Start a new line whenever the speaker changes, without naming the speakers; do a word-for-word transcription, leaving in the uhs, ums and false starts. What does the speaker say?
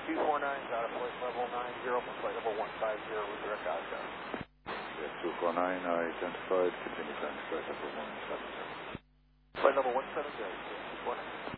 two four nine is out of flight level nine zero from flight level one five zero with direct Oscar.
Yes, two four nine are identified. Continue climb to flight level one seven zero.
Flight level one seven zero, two four nine.